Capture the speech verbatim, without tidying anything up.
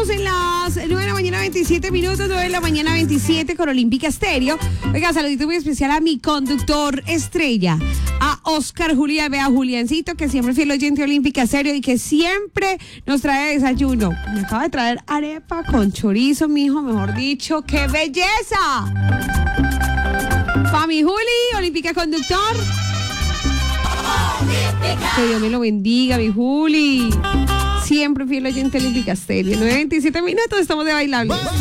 estamos en las nueve de la mañana, veintisiete minutos, nueve de la mañana, veintisiete con Olímpica Estéreo. Oiga, saludito muy especial a mi conductor estrella, a Oscar Julián, vea, Juliancito, que siempre es fiel oyente de Olímpica Estéreo y que siempre nos trae desayuno. Me acaba de traer arepa con chorizo, mijo, mejor dicho, ¡qué belleza! Pa' mi Juli, Olímpica conductor. Que Dios me lo bendiga, mi Juli. Siempre fiel oyente Olímpica Estéreo. nueve veintisiete minutos, estamos de bailable.